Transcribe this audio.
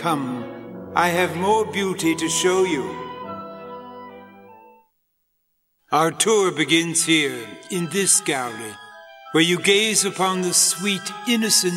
Come, I have more beauty to show you. Our tour begins here, in this gallery, where you gaze upon the sweet, innocent